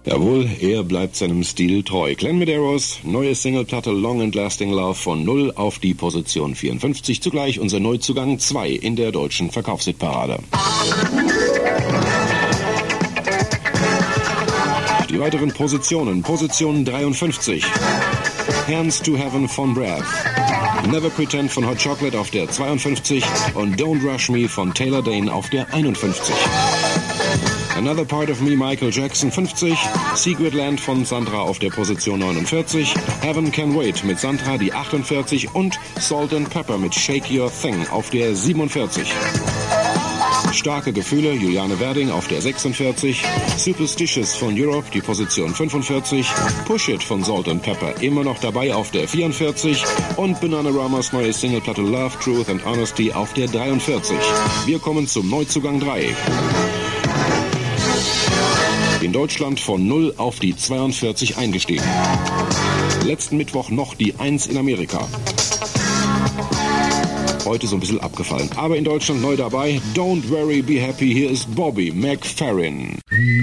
Jawohl, er bleibt seinem Stil treu. Glenn Medeiros, neue Singleplatte Long and Lasting Love von 0 auf die Position 54. Zugleich unser Neuzugang 2 in der deutschen Verkaufshitparade. Die weiteren Positionen. Position 53. Hands to Heaven von Brad. Never Pretend von Hot Chocolate auf der 52 und Don't Rush Me von Taylor Dane auf der 51. Another Part of Me, Michael Jackson 50, Secret Land von Sandra auf der Position 49, Heaven Can Wait mit Sandra die 48 und Salt and Pepper mit Shake Your Thing auf der 47. Starke Gefühle, Juliane Werding auf der 46, Superstitious von Europe die Position 45, Push It von Salt and Pepper immer noch dabei auf der 44 und Bananaramas neue Singleplatte Love, Truth and Honesty auf der 43. Wir kommen zum Neuzugang 3. In Deutschland von 0 auf die 42 eingestiegen. Letzten Mittwoch noch die 1 in Amerika. Heute so ein bisschen abgefallen. Aber in Deutschland neu dabei. Don't Worry, Be Happy. Hier ist Bobby McFerrin.